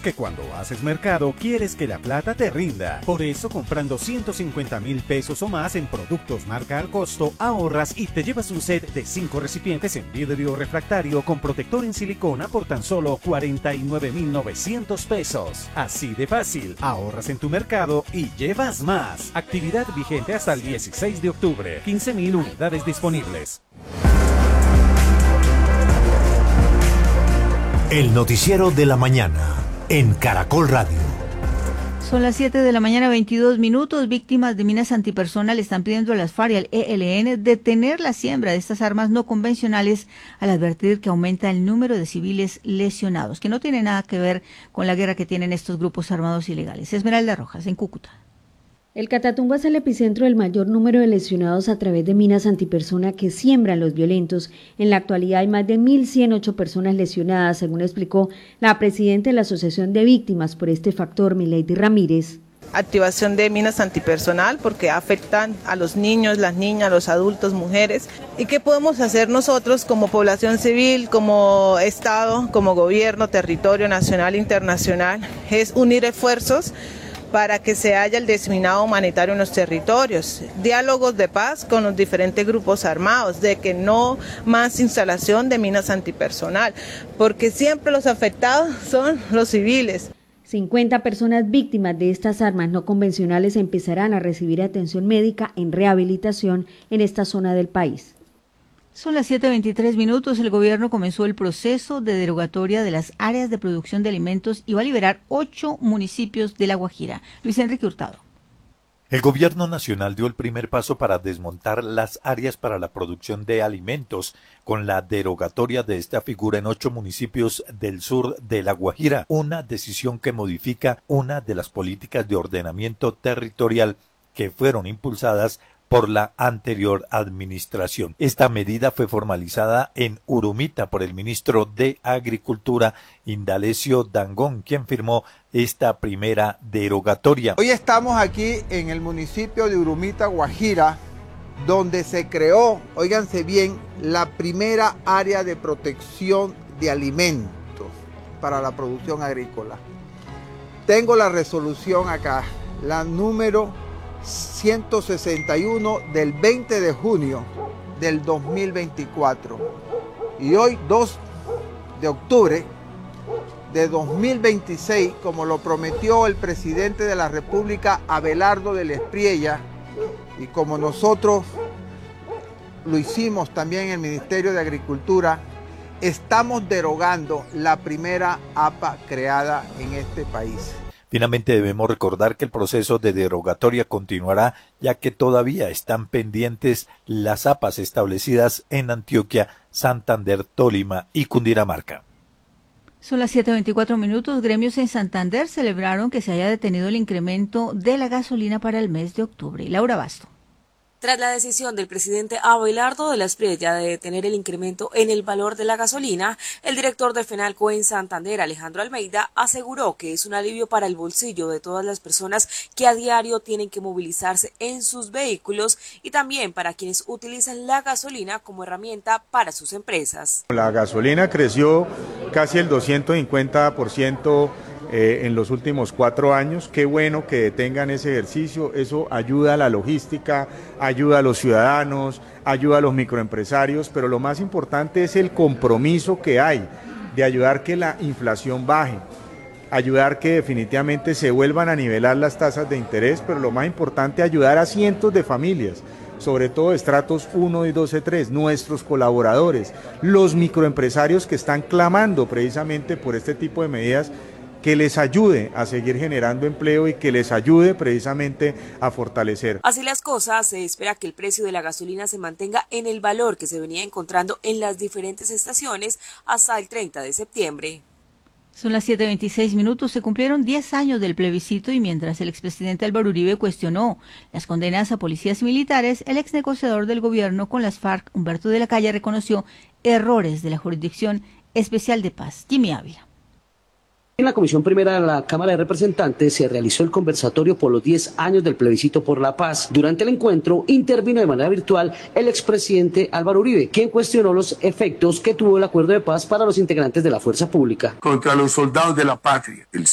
que cuando haces mercado quieres que la plata te rinda. Por eso, comprando 150.000 pesos o más en productos marca al costo, ahorras y te llevas un set de 5 recipientes en vidrio refractario con protector en silicona por tan solo 49.900 pesos. Así de fácil, ahorras en tu mercado y llevas más. Actividad vigente hasta el 16 de octubre. 15.000 unidades disponibles. El noticiero de la mañana en Caracol Radio. Son las 7 de la mañana, 22 minutos. Víctimas de minas antipersona le están pidiendo a las FARC y al ELN detener la siembra de estas armas no convencionales al advertir que aumenta el número de civiles lesionados, que no tiene nada que ver con la guerra que tienen estos grupos armados ilegales. Esmeralda Rojas, en Cúcuta. El Catatumbo es el epicentro del mayor número de lesionados a través de minas antipersona que siembran los violentos. En la actualidad hay más de 1.108 personas lesionadas, según explicó la presidenta de la Asociación de Víctimas por este factor, Milady Ramírez. Activación de minas antipersonal porque afectan a los niños, las niñas, los adultos, mujeres. ¿Y qué podemos hacer nosotros como población civil, como Estado, como gobierno, territorio nacional e internacional? Es unir esfuerzos para que se haya el disseminado humanitario en los territorios, diálogos de paz con los diferentes grupos armados, de que no más instalación de minas antipersonal, porque siempre los afectados son los civiles. 50 personas víctimas de estas armas no convencionales empezarán a recibir atención médica en rehabilitación en esta zona del país. Son las 7:23 minutos. El gobierno comenzó el proceso de derogatoria de las áreas de producción de alimentos y va a liberar 8 municipios de La Guajira. Luis Enrique Hurtado. El gobierno nacional dio el primer paso para desmontar las áreas para la producción de alimentos con la derogatoria de esta figura en 8 municipios del sur de La Guajira, una decisión que modifica una de las políticas de ordenamiento territorial que fueron impulsadas por la anterior administración. Esta medida fue formalizada en Urumita por el ministro de Agricultura, Indalecio Dangond, quien firmó esta primera derogatoria. Hoy estamos aquí en el municipio de Urumita, Guajira, donde se creó, óiganse bien, la primera área de protección de alimentos para la producción agrícola. Tengo la resolución acá, la número 161 del 20 de junio del 2024 y hoy 2 de octubre de 2026, como lo prometió el presidente de la República, Abelardo del Espriella, y como nosotros lo hicimos también en el Ministerio de Agricultura, estamos derogando la primera APA creada en este país. Finalmente debemos recordar que el proceso de derogatoria continuará, ya que todavía están pendientes las APAs establecidas en Antioquia, Santander, Tolima y Cundinamarca. Son las 7:24 minutos. Gremios en Santander celebraron que se haya detenido el incremento de la gasolina para el mes de octubre. Laura Basto. Tras la decisión del presidente Abelardo del Espriella de detener el incremento en el valor de la gasolina, el director de FENALCO en Santander, Alejandro Almeida, aseguró que es un alivio para el bolsillo de todas las personas que a diario tienen que movilizarse en sus vehículos y también para quienes utilizan la gasolina como herramienta para sus empresas. La gasolina creció casi el 250% en los últimos 4 años. Qué bueno que detengan ese ejercicio, eso ayuda a la logística, ayuda a los ciudadanos, ayuda a los microempresarios, pero lo más importante es el compromiso que hay de ayudar que la inflación baje, ayudar que definitivamente se vuelvan a nivelar las tasas de interés, pero lo más importante, ayudar a cientos de familias, sobre todo estratos 1 y 12-3, nuestros colaboradores, los microempresarios que están clamando precisamente por este tipo de medidas que les ayude a seguir generando empleo y que les ayude precisamente a fortalecer. Así las cosas, se espera que el precio de la gasolina se mantenga en el valor que se venía encontrando en las diferentes estaciones hasta el 30 de septiembre. Son las 7:26 minutos. Se cumplieron 10 años del plebiscito y mientras el expresidente Álvaro Uribe cuestionó las condenas a policías y militares, el exnegociador del gobierno con las FARC, Humberto de la Calle, reconoció errores de la Jurisdicción Especial de Paz. Jimmy Ávila. En la Comisión Primera de la Cámara de Representantes se realizó el conversatorio por los 10 años del plebiscito por la paz. Durante el encuentro intervino de manera virtual el expresidente Álvaro Uribe, quien cuestionó los efectos que tuvo el acuerdo de paz para los integrantes de la fuerza pública. Contra los soldados de la patria. El